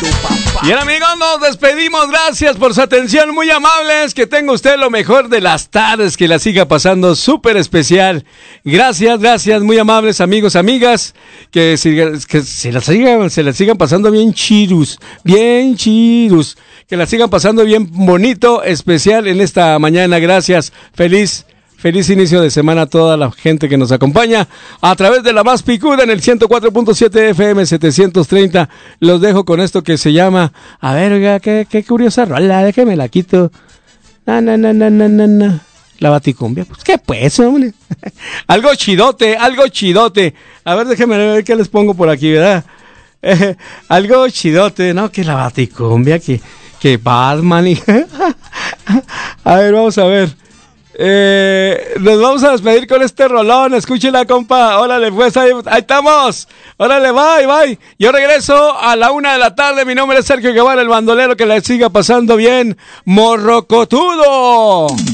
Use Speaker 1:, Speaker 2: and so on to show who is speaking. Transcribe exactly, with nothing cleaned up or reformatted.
Speaker 1: Bien, amigos, nos despedimos. Gracias por su atención, muy amables. Que tenga usted lo mejor de las tardes, que la siga pasando súper especial. Gracias, gracias, muy amables amigos, amigas. Que, siga, que se, la sigan, se la sigan pasando bien chirus, bien chirus. Que la sigan pasando bien bonito, especial en esta mañana. Gracias, feliz. Feliz inicio de semana a toda la gente que nos acompaña a través de la más picuda en el ciento cuatro punto siete F M setecientos treinta. Los dejo con esto que se llama, a ver, oiga, qué, qué curiosa rola, déjeme la quito. Na, na, na, na, na, na, na. La baticumbia, pues qué pues, hombre. Algo chidote, algo chidote. A ver, déjeme ver qué les pongo por aquí, ¿verdad? Eh, algo chidote, ¿no? Que la baticumbia, que, que Batman y... A ver, vamos a ver. Eh, nos vamos a despedir con este rolón. Escúchela, compa. Órale, pues ahí, ahí estamos. Órale, bye, bye. Yo regreso a la una de la tarde. Mi nombre es Sergio Guevara, el bandolero. Que la siga pasando bien, morrocotudo.